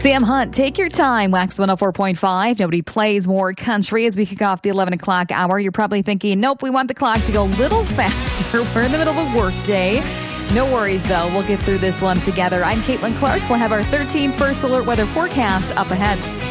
Sam Hunt, take your time. Wax 104.5. Nobody plays more country as we kick off the 11 o'clock hour. You're probably thinking, nope, we want the clock to go a little faster. We're in the middle of a work day. No worries, though. We'll get through this one together. I'm Caitlin Clark. We'll have our 13 first alert weather forecast up ahead.